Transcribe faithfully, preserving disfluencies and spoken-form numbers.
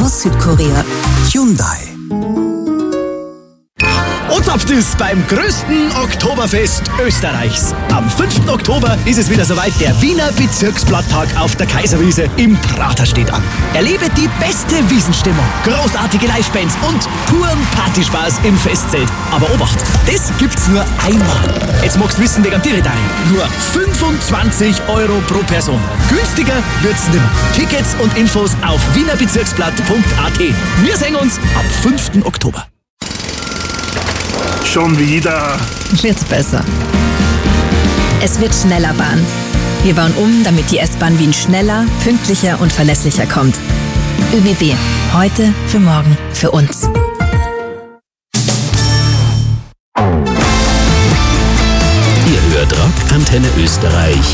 aus Südkorea. Hyundai. Und habt es beim größten Oktoberfest Österreichs. Am fünften Oktober ist es wieder soweit. Der Wiener Bezirksblatttag auf der Kaiserwiese im Prater steht an. Erlebe die beste Wiesenstimmung, großartige Livebands und puren Partyspaß im Festzelt. Aber Obacht, das gibt's nur einmal. Jetzt magst du wissen, wegen Tiritari. Nur fünfundzwanzig Euro pro Person. Günstiger wird's nimmer. Tickets und Infos auf wienerbezirksblatt punkt a t. Wir sehen uns am fünften Oktober. Schon wieder. Wird's besser. Es wird schneller Bahn. Wir bauen um, damit die S-Bahn Wien schneller, pünktlicher und verlässlicher kommt. ÖBB. Heute, für morgen, für uns. Ihr hört Rock Antenne Österreich